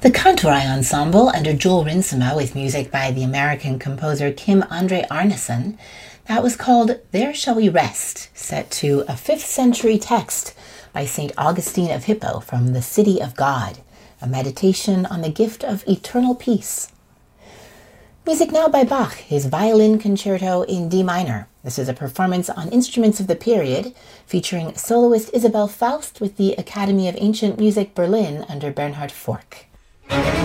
The Kantorai Ensemble under Joel Rinsema with music by the American composer Kim Andre Arneson. That was called There Shall We Rest, set to a 5th century text by St. Augustine of Hippo from the City of God, a meditation on the gift of eternal peace. Music now by Bach, his Violin Concerto in D minor. This is a performance on instruments of the period, featuring soloist Isabel Faust with the Academy of Ancient Music Berlin under Bernhard Forck.